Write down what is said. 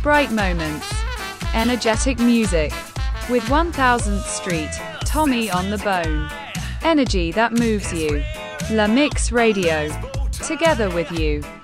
bright moments, energetic music. With 1000th Street, Tommy on the Bone. Energy that moves you. La Mix Radio. Together with you.